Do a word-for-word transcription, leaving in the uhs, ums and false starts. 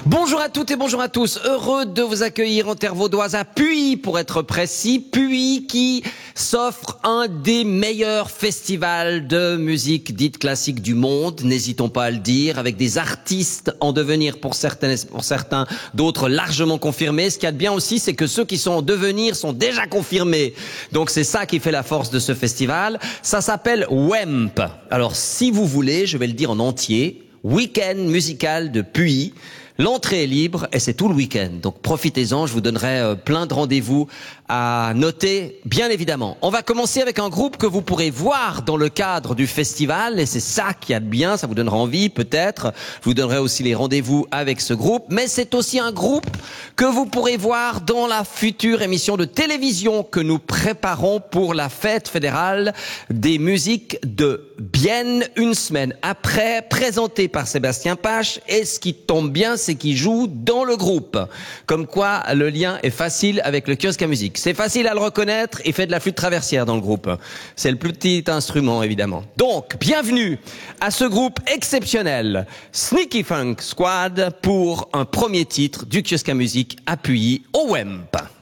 Bonjour à toutes et bonjour à tous. Heureux de vous accueillir en terre vaudoise à Puy, pour être précis. Puy qui s'offre un des meilleurs festivals de musique dite classique du monde. N'hésitons pas à le dire, avec des artistes en devenir pour certains, pour certains, d'autres largement confirmés. Ce qu'il y a de bien aussi, c'est que ceux qui sont en devenir sont déjà confirmés. Donc c'est ça qui fait la force de ce festival. Ça s'appelle W E M P. Alors si vous voulez, je vais le dire en entier. Week-end musical de Puy. L'entrée est libre et c'est tout le week-end. Donc profitez-en, je vous donnerai euh, plein de rendez-vous à noter, bien évidemment. On va commencer avec un groupe que vous pourrez voir dans le cadre du festival et c'est ça qui a de bien, ça vous donnera envie peut-être. Je vous donnerai aussi les rendez-vous avec ce groupe, mais c'est aussi un groupe que vous pourrez voir dans la future émission de télévision que nous préparons pour la fête fédérale des musiques de Bienne, une semaine après, présentée par Sébastien Pache. Et ce qui tombe bien, c'est qu'il joue dans le groupe. Comme quoi, le lien est facile avec le kiosque à musique. C'est facile à le reconnaître, il fait de la flûte traversière dans le groupe. C'est le plus petit instrument, évidemment. Donc, bienvenue à ce groupe exceptionnel, Sneaky Funk Squad, pour un premier titre du kiosque à musique appuyé au W E M P.